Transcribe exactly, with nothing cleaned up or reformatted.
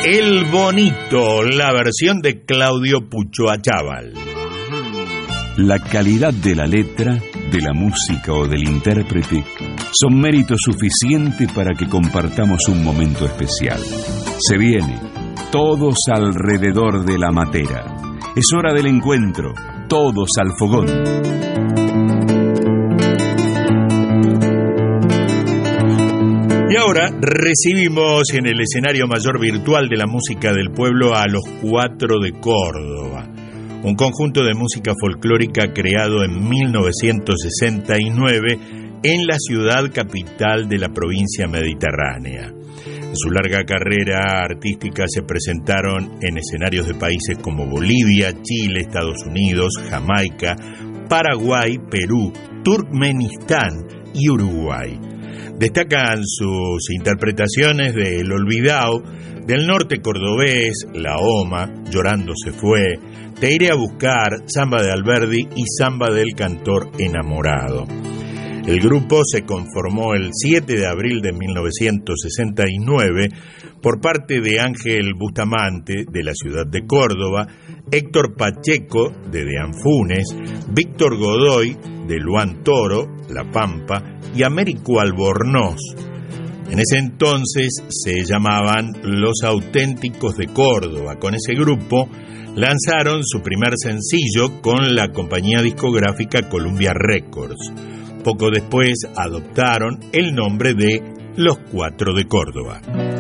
El Bonito, la versión de Claudio Pucho Achával. La calidad de la letra, de la música o del intérprete son mérito suficiente para que compartamos un momento especial. Se viene, todos alrededor de la matera. Es hora del encuentro, todos al fogón. Y ahora recibimos en el escenario mayor virtual de la música del pueblo a Los Cuatro de Córdoba, un conjunto de música folclórica creado en mil novecientos sesenta y nueve en la ciudad capital de la provincia mediterránea. En su larga carrera artística se presentaron en escenarios de países como Bolivia, Chile, Estados Unidos, Jamaica, Paraguay, Perú, Turkmenistán y Uruguay. Destacan sus interpretaciones de El Olvidao, del norte cordobés, La Oma, Llorando se fue, Te iré a buscar, Samba de Alberdi y Samba del cantor enamorado. El grupo se conformó el siete de abril de mil novecientos sesenta y nueve por parte de Ángel Bustamante, de la ciudad de Córdoba, Héctor Pacheco, de Deán Funes, Víctor Godoy, de Luan Toro, La Pampa, y Américo Albornoz. En ese entonces se llamaban Los Auténticos de Córdoba. Con ese grupo lanzaron su primer sencillo con la compañía discográfica Columbia Records. Poco después adoptaron el nombre de Los Cuatro de Córdoba.